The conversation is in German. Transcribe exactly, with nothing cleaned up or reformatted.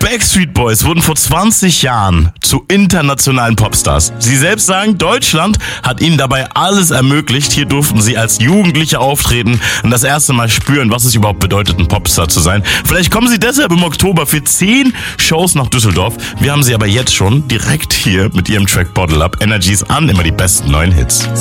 Backstreet Boys wurden vor zwanzig Jahren zu internationalen Popstars. Sie selbst sagen, Deutschland hat ihnen dabei alles ermöglicht. Hier durften sie als Jugendliche auftreten und das erste Mal spüren, was es überhaupt bedeutet, ein Popstar zu sein. Vielleicht kommen sie deshalb im Oktober für zehn Shows nach Düsseldorf. Wir haben sie aber jetzt schon direkt hier mit ihrem Track Bottle Up. Energies an, immer die besten neuen Hits.